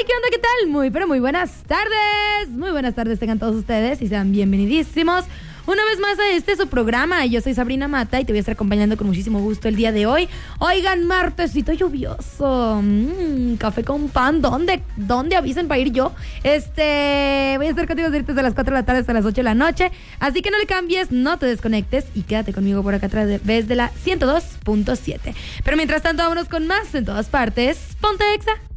¿qué onda? ¿Qué tal? Muy, pero muy buenas tardes. Muy buenas tardes tengan todos ustedes y sean bienvenidísimos una vez más a su programa. Yo soy Sabrina Mata y te voy a estar acompañando con muchísimo gusto el día de hoy. Oigan, martesito lluvioso. Café con pan. ¿Dónde avisen para ir yo? Voy a estar contigo desde las 4 de la tarde hasta las 8 de la noche. Así que no le cambies, no te desconectes y quédate conmigo por acá a través de la 102.7. Pero mientras tanto, vámonos con más en todas partes. Ponte Exa.